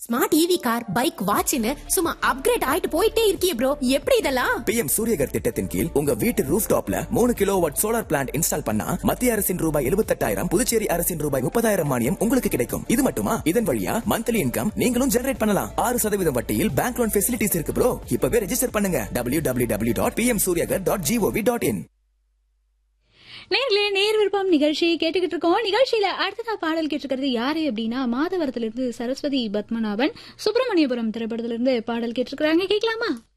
Smart EV car, bike, வாட்ச்னு சும்மா upgrade ஆயிட்டு போயிட்டே இருக்கியே ப்ரோ. எப்படி இதெல்லாம்? PM சூரியகர் திட்டத்தின் கீழ் உங்க வீட்டு ரூஃப் டாப்ல 3 கிலோவாட் சோலார் பிளான்ட் இன்ஸ்டால் பண்ணா மத்திய அரசின் ரூபாய் 78,000, புதுச்சேரி அரசின் ரூபாய் 30,000 மானியம் உங்களுக்கு கிடைக்கும். இது மட்டுமா, இதன் வழியா மந்த்லி இன்கம் நீங்களும் ஜெனரேட் பண்ணலாம். 6% வட்டியில் பேங்க் லோன் ஃபெசிலிட்டிஸ் இருக்கு ப்ரோ. இப்பவே ரெஜிஸ்டர் பண்ணுங்க www.pmsuryagar.gov.in. நேர்ல நேர் விருப்பம் நிகழ்ச்சி கேட்டுக்கிட்டு இருக்கோம். நிகழ்ச்சியில அடுத்ததா பாடல் கேட்டிருக்கிறது யாரு அப்படின்னா, மாதவரத்திலிருந்து சரஸ்வதி பத்மநாபன் சுப்பிரமணியபுரம் திரைப்படத்திலிருந்து பாடல் கேட்டிருக்கிறாங்க. கேட்கலாமா?